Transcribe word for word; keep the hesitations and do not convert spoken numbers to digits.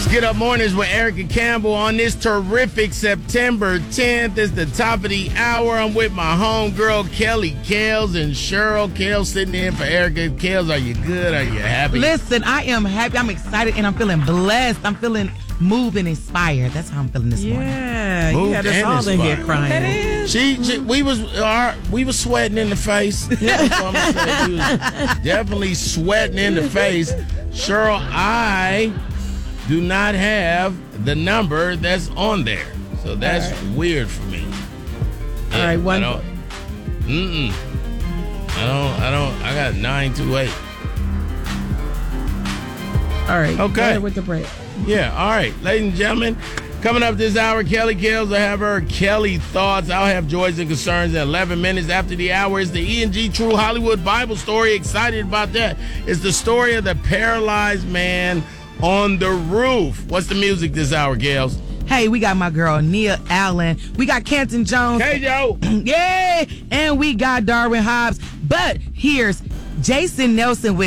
Get Up Mornings with Erica Campbell on this terrific September tenth. It's the top of the hour. I'm with my homegirl, Kelly Kales, and Cheryl Kales sitting in for Erica. Kales, are you good? Are you happy? Listen, I am happy. I'm excited, and I'm feeling blessed. I'm feeling moved and inspired. That's how I'm feeling this yeah, morning. Yeah, Moved you had us and all in here inspired. crying. That is. She, she, we was, our, we was sweating in the face. That's what I'm saying. We was definitely sweating in the face. Cheryl, I do not have the number that's on there, so that's right. Weird for me. All right, one. I don't. Mm-mm. I don't. I don't. I got nine two eight. All right. Okay. Go ahead with the break. Yeah. All right, ladies and gentlemen. Coming up this hour, Kelly Kills. I have her Kelly Thoughts. I'll have Joys and Concerns in eleven minutes after the hour. It's the E and G True Hollywood Bible story. Excited about that. It's the story of the paralyzed man on the roof. What's the music this hour, Gales? Hey, we got my girl Nia Allen. We got Canton Jones. Hey, Joe. Yay! And we got Darwin Hobbs. But here's Jason Nelson with